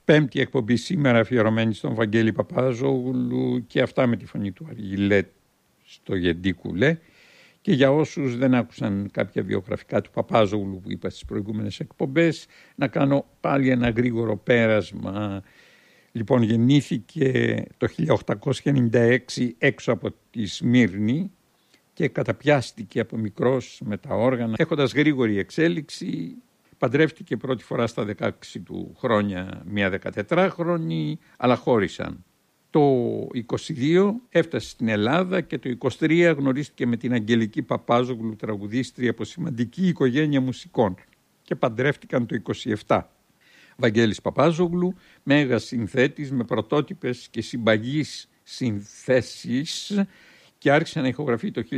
Πέμπτη εκπομπή σήμερα αφιερωμένη στον Βαγγέλη Παπάζογλου και αυτά με τη φωνή του Αργιλέ στο Γεντίκουλε. Και για όσους δεν άκουσαν κάποια βιογραφικά του Παπάζογλου που είπα στις προηγούμενες εκπομπές, να κάνω πάλι ένα γρήγορο πέρασμα. Λοιπόν, γεννήθηκε το 1896 έξω από τη Σμύρνη και καταπιάστηκε από μικρός με τα όργανα. Έχοντας γρήγορη εξέλιξη, παντρεύτηκε πρώτη φορά στα 16 του χρόνια μια 14χρονη, αλλά χώρισαν. Το 22 έφτασε στην Ελλάδα και το 23 γνωρίστηκε με την Αγγελική Παπάζογλου, τραγουδίστρια από σημαντική οικογένεια μουσικών, και παντρεύτηκαν το 27. Βαγγέλης Παπάζογλου, μέγας συνθέτης με πρωτότυπες και συμπαγείς συνθέσεις, και άρχισε να ηχογραφεί το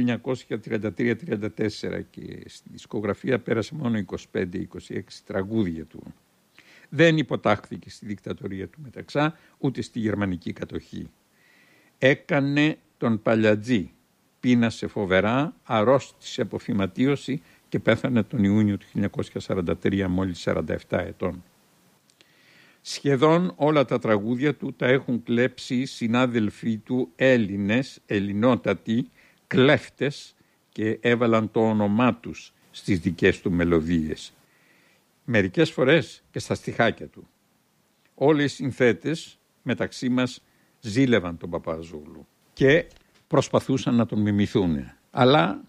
1933-34 και στη δισκογραφία πέρασε μόνο 25-26 τραγούδια του. Δεν υποτάχθηκε στη δικτατορία του Μεταξά ούτε στη γερμανική κατοχή. Έκανε τον παλιατζή, πείνασε φοβερά, αρρώστησε από φυματίωση και πέθανε τον Ιούνιο του 1943 μόλις 47 ετών. Σχεδόν όλα τα τραγούδια του τα έχουν κλέψει συνάδελφοί του Έλληνες, ελληνότατοι, κλέφτες, και έβαλαν το όνομά τους στις δικές του μελωδίες. Μερικές φορές και στα στιχάκια του. Όλοι οι συνθέτες μεταξύ μας ζήλευαν τον Παπάζογλου και προσπαθούσαν να τον μιμηθούν. Αλλά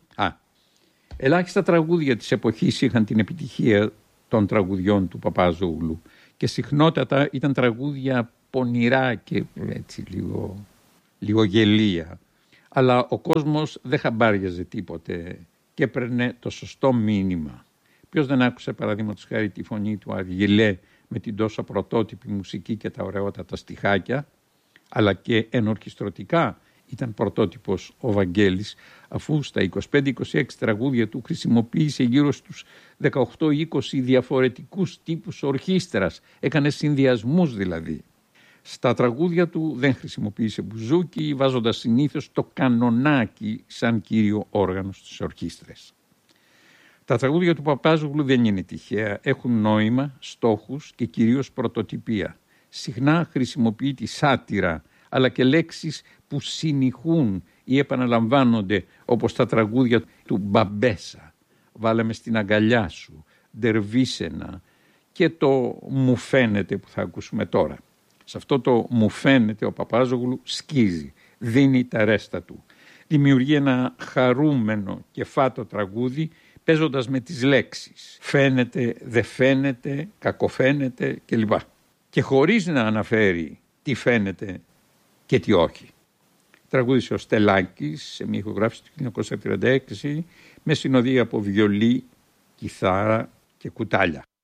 ελάχιστα τραγούδια της εποχής είχαν την επιτυχία των τραγουδιών του Παπάζογλου και συχνότατα ήταν τραγούδια πονηρά και έτσι λίγο γελία. Αλλά ο κόσμος δεν χαμπάριαζε τίποτε και έπαιρνε το σωστό μήνυμα. Ποιος δεν άκουσε παραδείγματος χάρη τη φωνή του Αργιλέ με την τόσο πρωτότυπη μουσική και τα ωραιότατα στιχάκια, αλλά και ενορχιστρωτικά ήταν πρωτότυπος ο Βαγγέλης, αφού στα 25-26 τραγούδια του χρησιμοποίησε γύρω στους 18-20 διαφορετικούς τύπους ορχήστρας, έκανε συνδυασμούς δηλαδή. Στα τραγούδια του δεν χρησιμοποίησε μπουζούκι, βάζοντας συνήθως το κανονάκι σαν κύριο όργανο στις ορχήστρες. Τα τραγούδια του Παπάζογλου δεν είναι τυχαία, έχουν νόημα, στόχους και κυρίως πρωτοτυπία. Συχνά χρησιμοποιεί τη σάτυρα, αλλά και λέξεις που συνηχούν ή επαναλαμβάνονται, όπως τα τραγούδια του Μπαμπέσα, «Βάλε με στην αγκαλιά σου», «Ντερβίσενα» και το «Μου φαίνεται» που θα ακούσουμε τώρα. Σε αυτό το «Μου φαίνεται» ο Παπάζογλου σκίζει, δίνει τα ρέστα του. Δημιουργεί ένα χαρούμενο και φάτο τραγούδι, παίζοντας με τις λέξεις «φαίνεται», «δε φαίνεται», «κακοφαίνεται» κλπ. Και χωρίς να αναφέρει τι φαίνεται και τι όχι. Τραγούδισε ο Στελάκης σε μια ηχογράφηση του 1936 με συνοδεία από βιολί, κιθάρα και κουτάλια.